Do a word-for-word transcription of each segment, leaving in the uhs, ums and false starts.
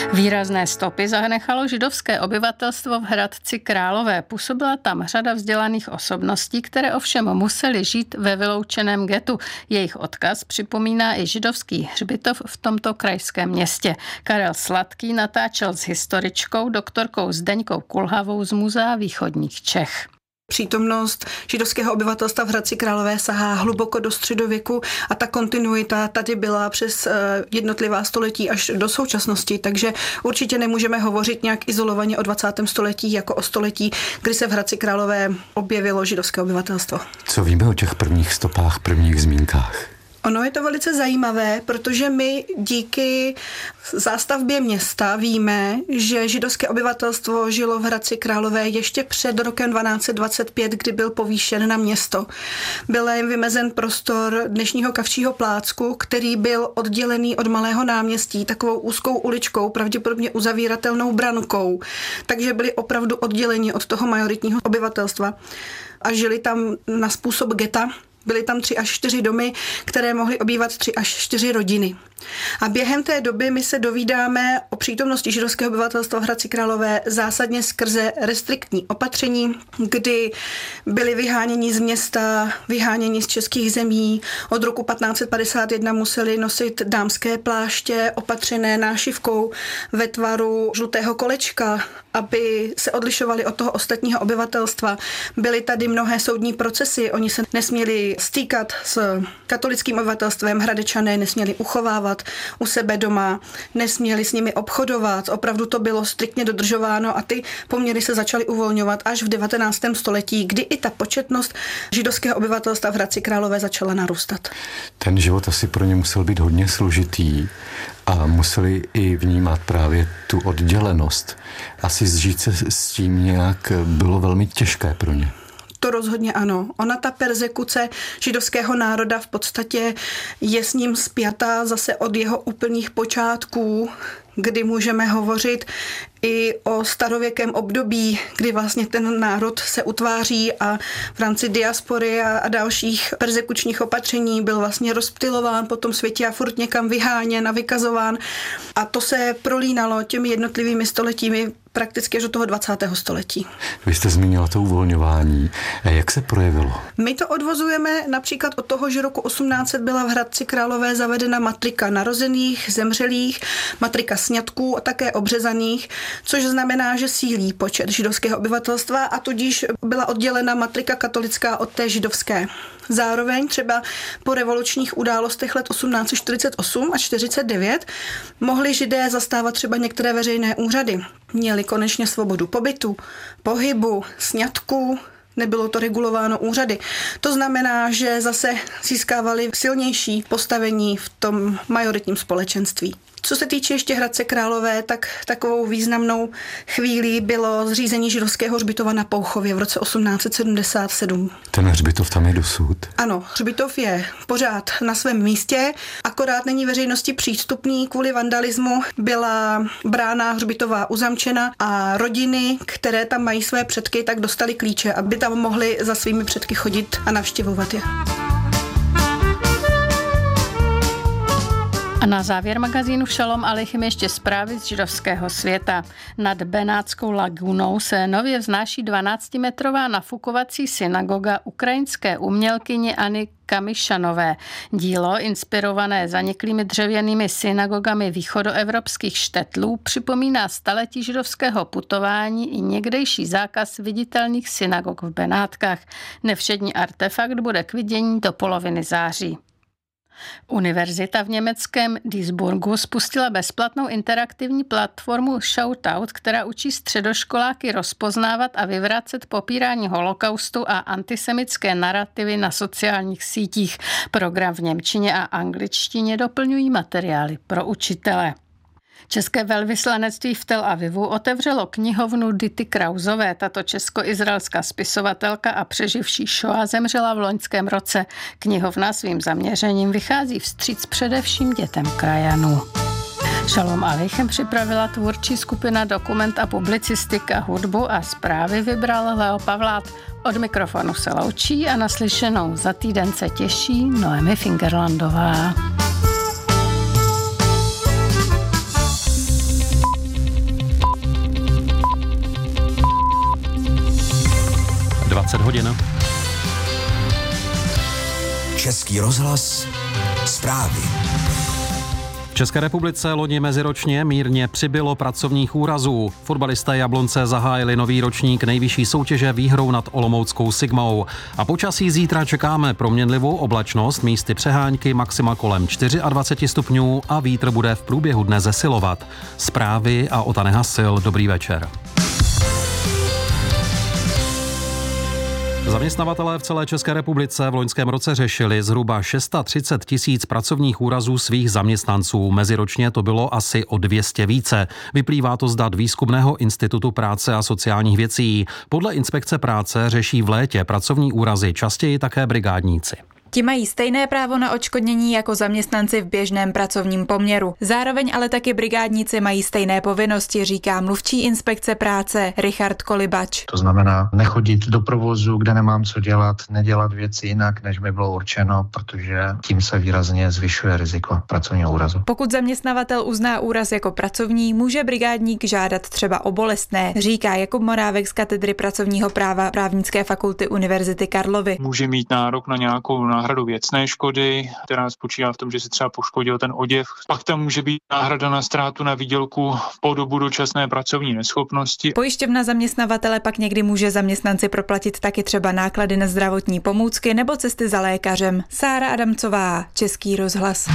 Výrazné stopy zanechalo židovské obyvatelstvo v Hradci Králové. Působila tam řada vzdělaných osobností, které ovšem museli žít ve vyloučeném getu. Jejich odkaz připomíná i židovský hřbitov v tomto krajském městě. Karel Sladký natáčel s historičkou doktorkou Zdeňkou Kulhavou z Muzea východních Čech. Přítomnost židovského obyvatelstva v Hradci Králové sahá hluboko do středověku a ta kontinuita tady byla přes jednotlivá století až do současnosti, takže určitě nemůžeme hovořit nějak izolovaně o dvacátém století jako o století, kdy se v Hradci Králové objevilo židovské obyvatelstvo. Co víme o těch prvních stopách, prvních zmínkách? Ono je to velice zajímavé, protože my díky zástavbě města víme, že židovské obyvatelstvo žilo v Hradci Králové ještě před rokem dvanáct dvacet pět, kdy byl povýšen na město. Byl jim vymezen prostor dnešního Kavčího plácku, který byl oddělený od Malého náměstí takovou úzkou uličkou, pravděpodobně uzavíratelnou brankou, takže byli opravdu odděleni od toho majoritního obyvatelstva a žili tam na způsob geta. Byly tam tři až čtyři domy, které mohly obývat tři až čtyři rodiny. A během té doby my se dovídáme o přítomnosti židovského obyvatelstva v Hradci Králové zásadně skrze restriktní opatření, kdy byli vyháněni z města, vyháněni z českých zemí. Od roku patnáct padesát jedna museli nosit dámské pláště opatřené nášivkou ve tvaru žlutého kolečka, aby se odlišovali od toho ostatního obyvatelstva. Byly tady mnohé soudní procesy, oni se nesměli stýkat s katolickým obyvatelstvem, Hradečané nesměli uchovávat u sebe doma, nesměli s nimi obchodovat, opravdu to bylo striktně dodržováno a ty poměry se začaly uvolňovat až v devatenáctém století, kdy i ta početnost židovského obyvatelstva v Hradci Králové začala narůstat. Ten život asi pro ně musel být hodně složitý a museli i vnímat právě tu oddělenost. Asi zžít se s tím nějak bylo velmi těžké pro ně. To rozhodně ano. Ona ta perzekuce židovského národa v podstatě je s ním spjatá zase od jeho úplných počátků, kdy můžeme hovořit i o starověkém období, kdy vlastně ten národ se utváří a v rámci diaspory a, a dalších perzekučních opatření byl vlastně rozptylován po tom světě a furt někam vyháněn a vykazován. A to se prolínalo těmi jednotlivými stoletími prakticky až do toho dvacátého století. Vy jste zmínila to uvolňování. Jak se projevilo? My to odvozujeme například od toho, že roku osmnáct set byla v Hradci Králové zavedena matrika narozených, zemřelých, matrika sňatků a také obřezaných, což znamená, že sílí počet židovského obyvatelstva a tudíž byla oddělena matrika katolická od té židovské. Zároveň třeba po revolučních událostech let osmnáct set čtyřicet osm a čtyřicet devět mohli židé zastávat třeba některé veřejné úřady. Měli konečně svobodu pobytu, pohybu, sňatků, nebylo to regulováno úřady. To znamená, že zase získávali silnější postavení v tom majoritním společenství. Co se týče ještě Hradce Králové, tak takovou významnou chvílí bylo zřízení židovského hřbitova na Pouchově v roce osmnáct set sedmdesát sedm. Ten hřbitov tam je dosud? Ano, hřbitov je pořád na svém místě, akorát není veřejnosti přístupný kvůli vandalismu. Byla brána hřbitová uzamčena a rodiny, které tam mají své předky, tak dostali klíče, aby tam mohli za svými předky chodit a navštěvovat je. A na závěr magazínu Šalom Aleichem ještě zprávy z židovského světa. Nad Benátskou lagunou se nově vznáší dvanáctimetrová nafukovací synagoga ukrajinské umělkyně Anny Kamišanové. Dílo, inspirované zaniklými dřevěnými synagogami východoevropských štetlů, připomíná staletí židovského putování i někdejší zákaz viditelných synagog v Benátkách. Nevšední artefakt bude k vidění do poloviny září. Univerzita v německém Duisburgu spustila bezplatnou interaktivní platformu Shoutout, která učí středoškoláky rozpoznávat a vyvracet popírání holokaustu a antisemitské narrativy na sociálních sítích. Program v němčině a angličtině doplňují materiály pro učitele. České velvyslanectví v Tel Avivu otevřelo knihovnu Dity Krausové. Tato česko-izraelská spisovatelka a přeživší šoa zemřela v loňském roce. Knihovna svým zaměřením vychází vstříc především dětem krajanů. Šalom Aleichem připravila tvůrčí skupina Dokument a publicistika, hudbu a zprávy vybral Leo Pavlát. Od mikrofonu se loučí a naslyšenou za týden se těší Noemi Fingerlandová. hodin. Český rozhlas, zprávy. V České republice loni meziročně mírně přibylo pracovních úrazů. Fotbalisté Jablonce zahájili nový ročník nejvyšší soutěže výhrou nad olomouckou Sigmou. A počasí zítra čekáme proměnlivou oblačnost, místy přehánky, maxima kolem dvacet čtyři stupňů a vítr bude v průběhu dne zesilovat. Zprávy a Ota Nehasil, dobrý večer. Zaměstnavatelé v celé České republice v loňském roce řešili zhruba třicet šest tisíc pracovních úrazů svých zaměstnanců. Meziročně to bylo asi o dvě stě více. Vyplývá to z dat Výzkumného institutu práce a sociálních věcí. Podle inspekce práce řeší v létě pracovní úrazy častěji také brigádníci. Ti mají stejné právo na odškodnění jako zaměstnanci v běžném pracovním poměru. Zároveň ale taky brigádníci mají stejné povinnosti, říká mluvčí inspekce práce Richard Kolibač. To znamená nechodit do provozu, kde nemám co dělat, nedělat věci jinak, než mi bylo určeno, protože tím se výrazně zvyšuje riziko pracovního úrazu. Pokud zaměstnavatel uzná úraz jako pracovní, může brigádník žádat třeba o bolestné, říká Jakub Morávek z katedry pracovního práva Právnické fakulty Univerzity Karlovy. Může mít nárok na nějakou náhradu věcné škody, která spočívá v tom, že se třeba poškodil ten oděv. Pak tam může být náhrada na ztrátu na výdělku po dobu dočasné pracovní neschopnosti. Pojišťovna zaměstnavatele pak někdy může zaměstnanci proplatit taky třeba náklady na zdravotní pomůcky nebo cesty za lékařem. Sára Adamcová, Český rozhlas.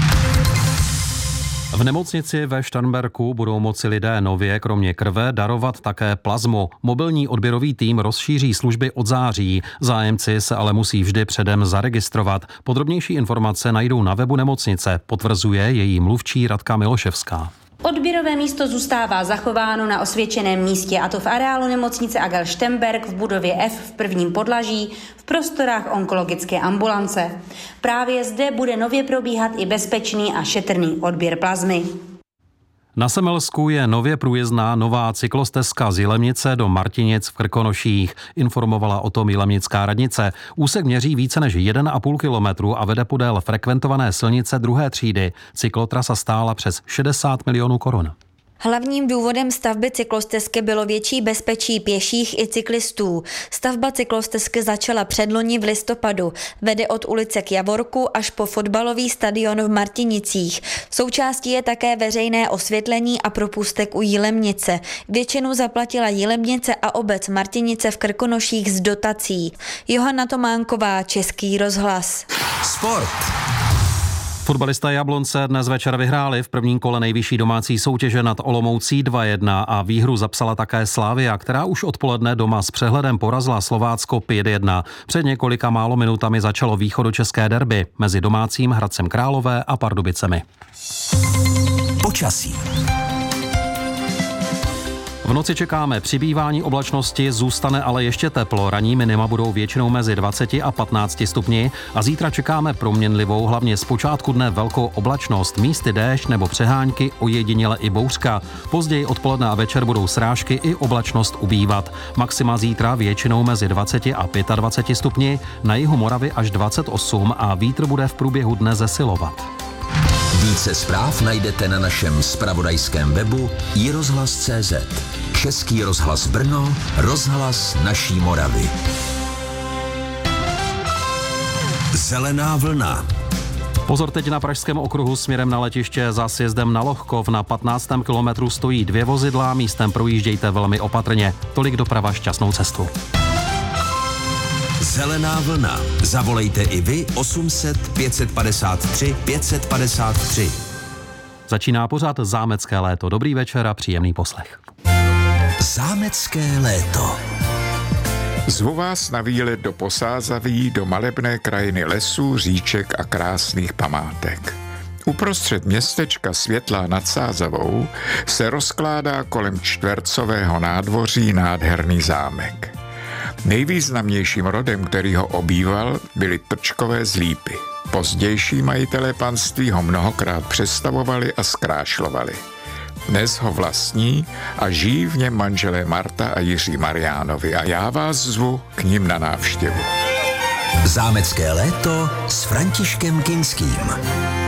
V nemocnici ve Šternberku budou moci lidé nově kromě krve darovat také plazmu. Mobilní odběrový tým rozšíří služby od září. Zájemci se ale musí vždy předem zaregistrovat. Podrobnější informace najdou na webu nemocnice, potvrzuje její mluvčí Radka Miloševská. Odběrové místo zůstává zachováno na osvědčeném místě, a to v areálu nemocnice Agel Štemberk v budově F v prvním podlaží v prostorách onkologické ambulance. Právě zde bude nově probíhat i bezpečný a šetrný odběr plazmy. Na Semelsku je nově průjezdná nová cyklostezka z Jilemnice do Martinic v Krkonoších, informovala o tom jilemnická radnice. Úsek měří více než jeden a půl kilometru a vede podél frekventované silnice druhé třídy. Cyklotrasa stála přes šedesát milionů korun. Hlavním důvodem stavby cyklostezky bylo větší bezpečí pěších i cyklistů. Stavba cyklostezky začala předloni v listopadu. Vede od ulice k Javorku až po fotbalový stadion v Martinicích. Součástí je také veřejné osvětlení a propustek u Jilemnice. Většinu zaplatila Jilemnice a obec Martinice v Krkonoších z dotací. Johana Tománková, Český rozhlas. Sport. Fotbalisté Jablonce dnes večer vyhráli v prvním kole nejvyšší domácí soutěže nad Olomoucí dva jedna a výhru zapsala také Slavia, která už odpoledne doma s přehledem porazila Slovácko pět jedna. Před několika málo minutami začalo východočeské derby mezi domácím Hradcem Králové a Pardubicemi. Počasí. V noci čekáme přibývání oblačnosti, zůstane ale ještě teplo. Ranní minima budou většinou mezi dvaceti a patnácti stupni a zítra čekáme proměnlivou, hlavně z počátku dne velkou oblačnost, místy déšť nebo přehánky, ojediněle i bouřka. Později odpoledne a večer budou srážky i oblačnost ubývat. Maxima zítra většinou mezi dvaceti a dvaceti pěti stupni, na jihu Moravy až dvacet osm a vítr bude v průběhu dne zesilovat. Více zpráv najdete na našem zpravodajském webu i rozhlas tečka cé zet. Český rozhlas Brno, rozhlas naší Moravy. Zelená vlna. Pozor teď na Pražském okruhu směrem na letiště za sjezdem na Lohkov. Na patnáctém kilometru stojí dvě vozidla, místem projíždějte velmi opatrně. Tolik doprava, šťastnou cestu. Zelená vlna. Zavolejte i vy osm set pět set padesát tři pět set padesát tři. Začíná pořád Zámecké léto. Dobrý večer a příjemný poslech. Zámecké léto. Zvu vás na výlet do Posázaví, do malebné krajiny lesů, říček a krásných památek. Uprostřed městečka Světlá nad Sázavou se rozkládá kolem čtvercového nádvoří nádherný zámek. Nejvýznamnějším rodem, který ho obýval, byly Trčkové z Lípy. Pozdější majitelé panství ho mnohokrát přestavovali a zkrášlovali. Dnes ho vlastní a žijí v něm manželé Marta a Jiří Mariánovi a já vás zvu k nim na návštěvu. Zámecké léto s Františkem Kinským.